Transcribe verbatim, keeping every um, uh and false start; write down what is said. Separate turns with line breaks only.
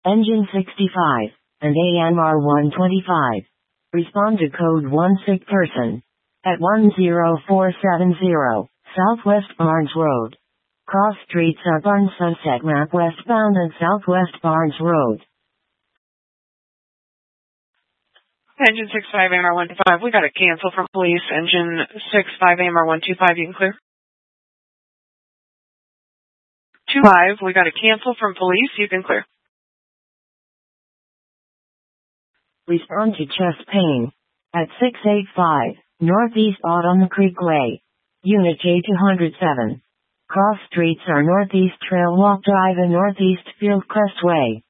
Engine sixty-five, and A M R one twenty-five. Respond to code one sick person. At one zero four seven zero, Southwest Barnes Road. Cross streets are Barnes Sunset Ramp westbound and Southwest Barnes Road.
Engine six five A M R one two five, we got a cancel from police. Engine six five A M R one two five, you can clear. two five, we got a cancel from police, you can clear.
Respond to chest pain. At six eight five, Northeast Autumn Creek Way. Unit J two oh seven. Cross streets are Northeast Trail Walk Drive and Northeast Field Crest Way.